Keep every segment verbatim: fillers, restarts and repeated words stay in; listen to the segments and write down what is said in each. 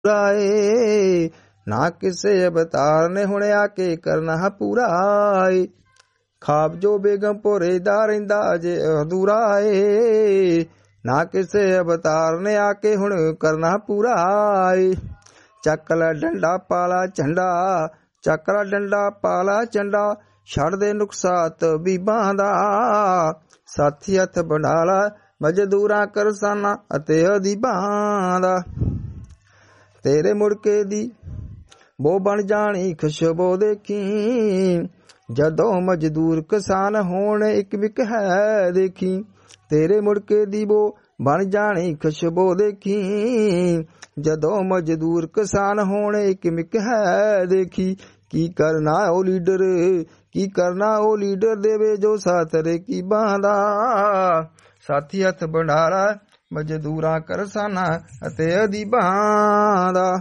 ਏ ਨਾ ਕਿਸੇ ਅਵਤਾਰ ਨੇ ਹੁਣ ਆ ਕੇ ਕਰਨਾ ਪੂਰਾ ਏ। ਖਾਬ ਜੋ ਬੇਗਮ ਭੋਰੇ ਦਾ ਰਹਿੰਦਾ ਜੇ ਅਧੂਰਾ ਏ ਨਾ ਕਿਸੇ ਅਵਤਾਰ ਨੇ ਆ ਕੇ ਹੁਣ ਕਰਨਾ ਪੂਰਾ ਏ। ਚੱਕ ਲੈ ਡੰਡਾ ਪਾਲਾ ਝੰਡਾ ਚੱਕ ਲੈ ਡੰਡਾ ਪਾਲਾ ਝੰਡਾ ਛੱਡ ਦੇ ਨੁਕਸਾਤ ਬੀਬਾਂ ਦਾ। ਸਾਥੀ ਹੱਥ ਬਣਾ ਲਾ ਮਜ਼ਦੂਰਾਂ ਕਰਸਾਨਾਂ ਅਤੇ ਅਦੀਬਾਂ ਦਾ। ਤੇਰੇ ਮੁੜਕੇ ਦੀ ਬੋ ਬਣ ਜਾਣੀ ਖੁਸ਼ਬੋ ਦੇਖੀ ਜਦੋਂ ਮਜ਼ਦੂਰ ਕਿਸਾਨ ਹੋਣ ਇੱਕ ਮਿਕ ਹੈ ਦੇਖੀ। ਤੇਰੇ ਮੁੜਕੇ ਦੀ ਬੋ ਬਣ ਜਾਣੀ ਖੁਸ਼ਬੋ ਦੇਖੀ ਜਦੋਂ ਮਜ਼ਦੂਰ ਕਿਸਾਨ ਹੋਣ ਇੱਕ ਮਿਕ ਹੈ ਦੇਖੀ। ਕੀ ਕਰਨਾ ਉਹ ਲੀਡਰ ਕੀ ਕਰਨਾ ਉਹ ਲੀਡਰ ਦੇਵੇ ਜੋ ਸਾਥ ਰਕੀਬਾਂ ਦਾ। ਸਾਥੀ ਹੱਥ ਬਣਾ ਲਾ ਮਜ਼ਦੂਰਾਂ ਕਰਸਾਨਾਂ ਅਤੇ ਅਦੀਬਾਂ ਦਾ।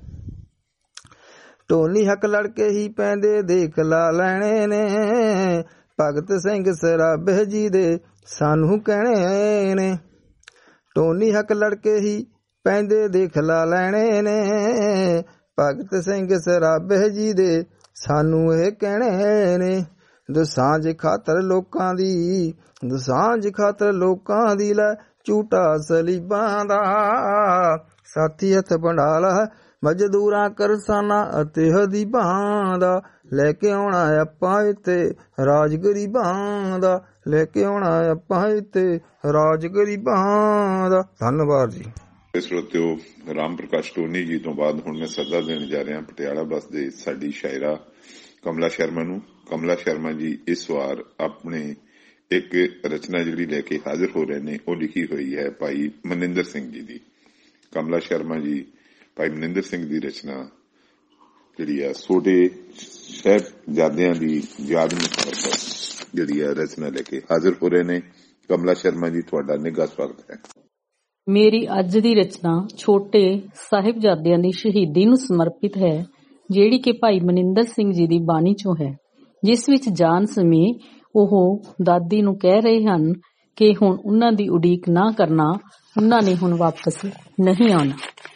ਢੋਲੀ ਹੱਕ ਲੜਕੇ ਹੀ ਪੈਂਦੇ ਦੇਖ ਲਾ ਲੈਣੇ ਨੇ ਭਗਤ ਸਿੰਘ ਸਰਾਭੇ ਜੀ ਦੇ ਸਾਨੂੰ ਕਹਿਣੇ ਨੇ। ਢੋਲੀ ਹੱਕ ਲੜਕੇ ਹੀ ਪੈਂਦੇ ਦੇਖ ਲਾ ਲੈਣੇ ਨੇ ਭਗਤ ਸਿੰਘ ਸਰਾਭੇ ਜੀ ਦੇ ਸਾਨੂੰ ਇਹ ਕਹਿਣੇ ਨੇ। ਦੁਸਾਂਝ ਖਾਤਰ ਲੋਕਾਂ ਦੀ ਦੁਸਾਂਝ ਖਾਤਰ ਲੋਕਾਂ ਦੀ ਲੈ ਝੂਟਾ ਸਲੀਬਾਂ ਦਾ। ਸਾਥੀ ਹੱਥ ਬਣਾ ਲਾ ਮਜ਼ਦੂਰਾਂ ਕਰਸਾਨਾਂ ਅਤੇ ਅਦੀਬਾਂ ਦਾ। ਲੈ ਕੇ ਆਉਣਾ ਆਪਾਂ ਇੱਥੇ ਰਾਜ ਗਰੀਬਾਂ ਦਾ ਲੈ ਕੇ ਆਉਣਾ ਆਪਾਂ ਇੱਥੇ ਰਾਜ ਗਰੀਬਾਂ ਦਾ। ਧੰਨਵਾਦ ਜੀ। ਸਰੋਤਿਓ, ਰਾਮ ਪ੍ਰਕਾਸ਼ ਟੋਨੀ ਜੀ ਤੋਂ ਬਾਅਦ ਹੁਣ ਮੈਂ ਸੱਦਾ ਦੇਣ ਜਾ ਰਿਹਾ ਪਟਿਆਲਾ ਬੱਸ ਦੇ ਸਾਡੀ ਸ਼ਾਇਰਾ ਕਮਲਾ ਸ਼ਰਮਾ ਨੂੰ। ਕਮਲਾ ਸ਼ਰਮਾ ਜੀ ਇਸ ਵਾਰ ਆਪਣੇ ਇੱਕ ਰਚਨਾ ਜਿਹੜੀ ਲੈ ਕੇ ਹਾਜ਼ਰ ਹੋ ਰਹੇ ਨੇ ਉਹ ਲਿਖੀ ਹੋਈ ਹੈ ਭਾਈ ਮਨਿੰਦਰ ਸਿੰਘ ਜੀ ਦੀ। ਕਮਲਾ ਸ਼ਰਮਾ ਜੀ ਭਾਈ ਮਨਿੰਦਰ ਸਿੰਘ ਦੀ ਰਚਨਾ ਜਿਹੜੀ ਆ ਛੋਟੇ ਸਾਹਿਬਜ਼ਾਦਿਆਂ ਦੀ ਯਾਦ ਨੂੰ ਸਮਰਪਿਤ ਜਿਹੜੀ ਆ ਰਚਨਾ ਲੈ ਕੇ ਹਾਜ਼ਰ ਹੋ ਰਹੇ ਨੇ। ਕਮਲਾ ਸ਼ਰਮਾ ਜੀ, ਤੁਹਾਡਾ ਨਿੱਘਾ ਸਵਾਗਤ ਹੈ। ਮੇਰੀ ਅੱਜ ਦੀ ਰਚਨਾ ਛੋਟੇ ਸਾਹਿਬਜ਼ਾਦਿਆਂ ਦੀ ਸ਼ਹੀਦੀ ਨੂੰ ਸਮਰਪਿਤ ਹੈ, ਜਿਹੜੀ ਕਿ ਭਾਈ ਮਨਿੰਦਰ ਸਿੰਘ ਜੀ ਦੀ ਬਾਣੀ ਚੋਂ ਹੈ, ਜਿਸ ਵਿੱਚ ਜਾਣ ਸਮੇਂ ਉਹ ਦਾਦੀ ਨੂੰ ਕਹਿ ਰਹੇ ਹਨ ਕਿ ਹੁਣ ਉਹਨਾਂ ਦੀ ਉਡੀਕ ਨਾ ਕਰਨਾ, ਉਹਨਾਂ ਨੇ ਹੁਣ ਵਾਪਸ ਨਹੀਂ ਆਉਣਾ।